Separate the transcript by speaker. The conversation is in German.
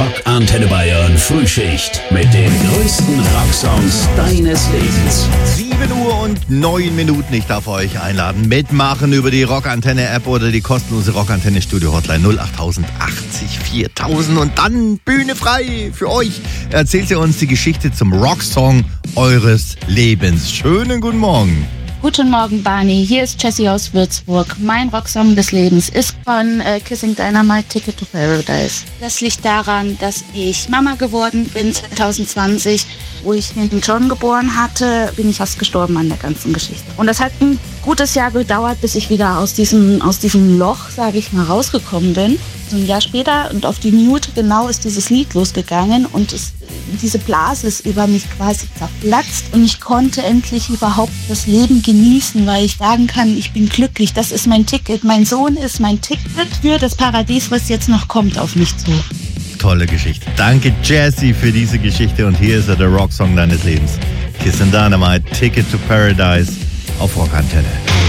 Speaker 1: Rock Antenne Bayern Frühschicht mit den größten Rocksongs deines Lebens.
Speaker 2: 7 Uhr und 9 Minuten. Ich darf euch einladen, mitmachen über die Rockantenne-App oder die kostenlose Rockantenne-Studio-Hotline 0880 4000 und dann Bühne frei für euch. Erzählt ihr uns die Geschichte zum Rocksong eures Lebens. Schönen guten Morgen.
Speaker 3: Guten Morgen, Barney. Hier ist Jessie aus Würzburg. Mein Rocksong des Lebens ist von Kissing Dynamite, Ticket to Paradise. Das liegt daran, dass ich Mama geworden bin 2020. Wo ich den John geboren hatte, bin ich fast gestorben an der ganzen Geschichte. Und das hat ein gutes Jahr gedauert, bis ich wieder aus diesem Loch, sage ich mal, rausgekommen bin. So ein Jahr später und auf die Minute genau ist dieses Lied losgegangen und diese Blase ist über mich quasi zerplatzt und ich konnte endlich überhaupt das Leben genießen, weil ich sagen kann, ich bin glücklich, das ist mein Ticket. Mein Sohn ist mein Ticket für das Paradies, was jetzt noch kommt auf mich zu.
Speaker 2: Tolle Geschichte. Danke, Jessie, für diese Geschichte. Und hier ist er, der Rocksong deines Lebens. Kissing Dynamite, Ticket to Paradise auf Rockantenne.